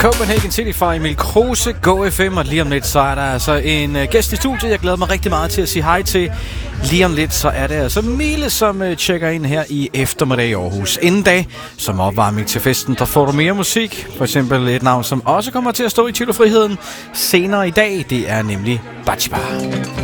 Copenhagen City fra Emil Kruse, GoFM, og lige om lidt, så er der altså en gæst i studiet, jeg glæder mig rigtig meget til at sige hej til. Lige om lidt, så er det altså Mille, som tjekker ind her i eftermiddag i Aarhus. Inden dag, som opvarmning til festen, der får du mere musik. For eksempel et navn, som også kommer til at stå i Tillefriheden senere i dag, det er nemlig Bachibar.